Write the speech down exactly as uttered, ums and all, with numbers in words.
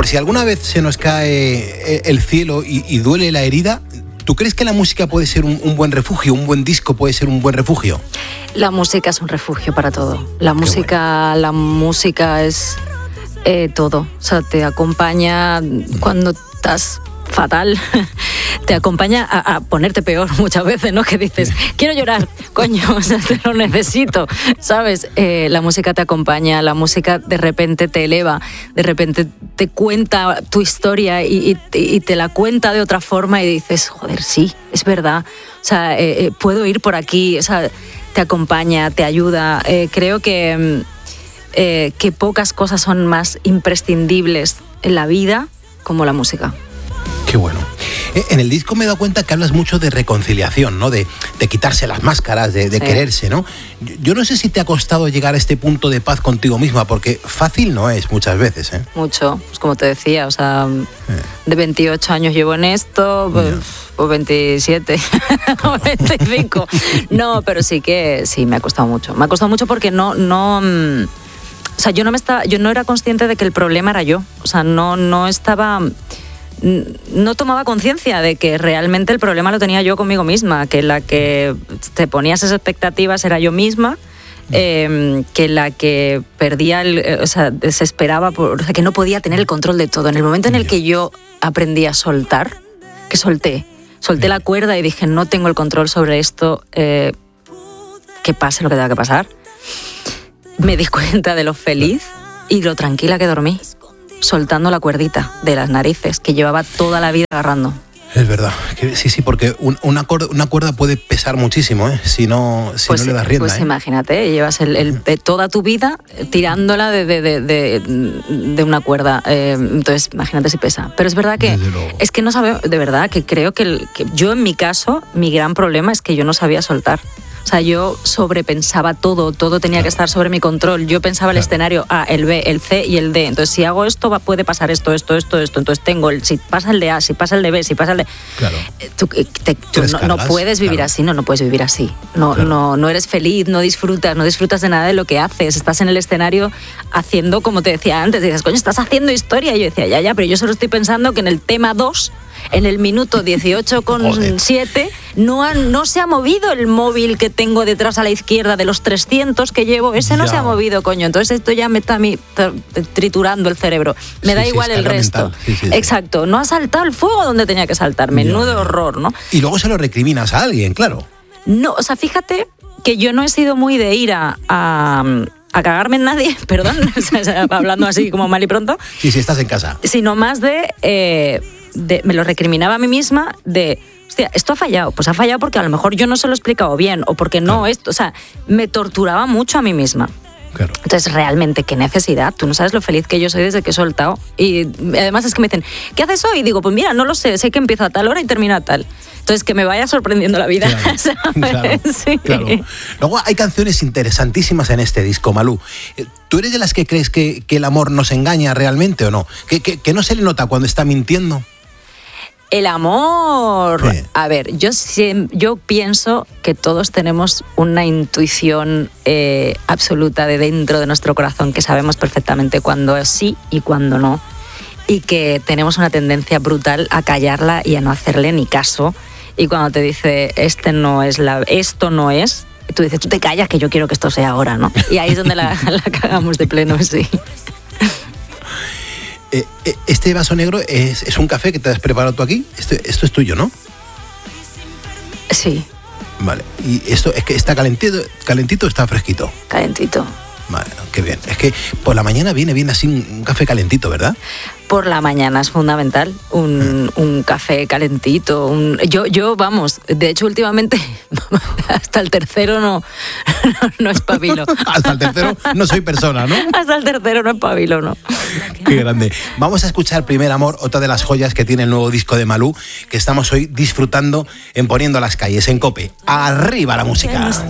por si alguna vez se nos cae el cielo y, y duele la herida, ¿tú crees que la música puede ser un, un buen refugio, un buen disco puede ser un buen refugio? La música es un refugio para todo. La Qué música, bueno. la música es eh, todo. O sea, te acompaña cuando estás fatal, te acompaña a, a ponerte peor muchas veces, ¿no? Que dices, quiero llorar, coño, o sea, te lo necesito, ¿sabes? Eh, la música te acompaña, la música de repente te eleva, de repente te cuenta tu historia y, y, y te la cuenta de otra forma y dices, joder, sí, es verdad, o sea, eh, eh, puedo ir por aquí, o sea, te acompaña, te ayuda. Eh, creo que, eh, que pocas cosas son más imprescindibles en la vida como la música. Qué bueno. En el disco me he dado cuenta que hablas mucho de reconciliación, ¿no? De, de quitarse las máscaras, de, de Sí. quererse, ¿no? Yo, yo no sé si te ha costado llegar a este punto de paz contigo misma, porque fácil no es muchas veces, ¿eh? Mucho, pues como te decía, o sea, de veintiocho años llevo en esto, pues, Ya. pues veintisiete o veinticinco. No, pero sí que sí, me ha costado mucho. Me ha costado mucho porque no, no, mm, o sea, yo no me estaba, yo no era consciente de que el problema era yo. O sea, no, no estaba, no tomaba conciencia de que realmente el problema lo tenía yo conmigo misma, que la que te ponía esas expectativas era yo misma. Eh, que la que perdía, el, eh, o sea, desesperaba, por, o sea, que no podía tener el control de todo. En el momento en el que yo aprendí a soltar, que solté, solté la cuerda y dije, no tengo el control sobre esto, eh, que pase lo que tenga que pasar, me di cuenta de lo feliz y lo tranquila que dormí, soltando la cuerdita de las narices que llevaba toda la vida agarrando. Es verdad, que sí, sí, porque un, una, cuerda, una cuerda puede pesar muchísimo, ¿eh? Si no, si Pues, no le das rienda, pues ¿eh? imagínate, llevas el, el, de toda tu vida tirándola de, de, de, de, de una cuerda. Eh, entonces, imagínate si pesa. Pero es verdad que Desde luego. es que no sabemos, de verdad, que creo que, el, que yo en mi caso, mi gran problema es que yo no sabía soltar. O sea, yo sobrepensaba todo, todo tenía Claro. que estar sobre mi control. Yo pensaba el Claro. escenario A, el B, el C y el D. Entonces, si hago esto, va, puede pasar esto, esto, esto, esto. Entonces, tengo el, si pasa el de A, si pasa el de B, si pasa el de... Claro. Eh, Tú, eh, te- tú Te no, no descargas, puedes vivir claro. así, no, no puedes vivir así. No, Claro. no, no eres feliz, no disfrutas, no disfrutas de nada de lo que haces. Estás en el escenario haciendo, como te decía antes, dices, coño, estás haciendo historia. Y yo decía, ya, ya, pero yo solo estoy pensando que en el tema dos, en el minuto dieciocho con siete, no, han- no se ha movido el móvil que tengo detrás a la izquierda de los trescientos que llevo. Ese no Ya. se ha movido, coño. Entonces esto ya me está a mí tra- triturando el cerebro. Me Sí, da sí, igual es el carga resto. mental. Sí, sí, sí. Exacto. No ha saltado el fuego donde tenía que saltar. Menudo Ya. horror, ¿no? Y luego se lo recriminas a alguien, claro. No, o sea, fíjate que yo no he sido muy de ir a, a, a cagarme en nadie, perdón, o sea, hablando así como mal y pronto, Sí, sí, estás en casa. sino más de, eh, de, me lo recriminaba a mí misma de, hostia, esto ha fallado, pues ha fallado porque a lo mejor yo no se lo he explicado bien o porque no, Claro. esto, o sea, me torturaba mucho a mí misma. Claro. Entonces, realmente, qué necesidad. Tú no sabes lo feliz que yo soy desde que he soltado. Y además es que me dicen, ¿qué haces hoy? Y digo, pues mira, no lo sé, sé que empiezo a tal hora y termino a tal. Entonces, que me vaya sorprendiendo la vida. Claro, ¿sabes? claro, Sí. claro. Luego hay canciones interesantísimas en este disco, Malú. ¿Tú eres de las que crees que, que el amor nos engaña realmente o no? ¿Que, que, que no se le nota cuando está mintiendo? El amor. Sí. A ver, yo, siem- yo pienso que todos tenemos una intuición eh, absoluta de dentro de nuestro corazón, que sabemos perfectamente cuándo es sí y cuándo no. Y que tenemos una tendencia brutal a callarla y a no hacerle ni caso. Y cuando te dice, este no es la, esto no es, tú dices, tú te callas que yo quiero que esto sea ahora, ¿no? Y ahí es donde la, la cagamos de pleno, sí. Eh, eh, este vaso negro es, es un café que te has preparado tú aquí. Esto, esto es tuyo, ¿no? Sí, Vale. Y esto es que está calentito, calentito o está fresquito. calentito. Vale, qué bien. Es que por la mañana viene bien así un, un café calentito, ¿verdad? Por la mañana es fundamental, un, un café calentito. Un, yo, yo, vamos, de hecho últimamente hasta el tercero no, no, no espabilo. Hasta el tercero no soy persona, ¿no? Hasta el tercero no espabilo, ¿no? Qué grande. Vamos a escuchar Primer Amor, otra de las joyas que tiene el nuevo disco de Malú, que estamos hoy disfrutando en Poniendo las Calles, en COPE. ¡Arriba la música!